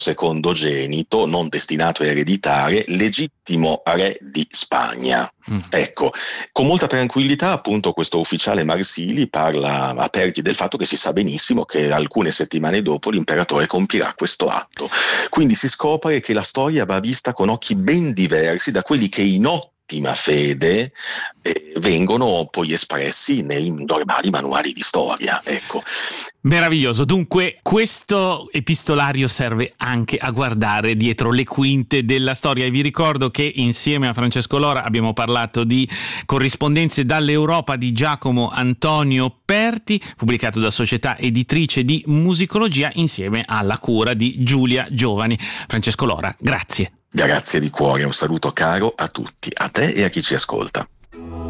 secondogenito, non destinato a ereditare, legittimo re di Spagna. Ecco, con molta tranquillità appunto questo ufficiale Marsili parla aperti del fatto che si sa benissimo che alcune settimane dopo l'imperatore compirà questo atto. Quindi si scopre che la storia va vista con occhi ben diversi da quelli che in ottima fede vengono poi espressi nei normali manuali di storia, ecco. Meraviglioso. Dunque questo epistolario serve anche a guardare dietro le quinte della storia, e vi ricordo che insieme a Francesco Lora abbiamo parlato di Corrispondenze dall'Europa di Giacomo Antonio Perti, pubblicato da Società Editrice di Musicologia, insieme alla cura di Giulia Giovani. Francesco Lora, grazie. Grazie di cuore, un saluto caro a tutti, a te e a chi ci ascolta.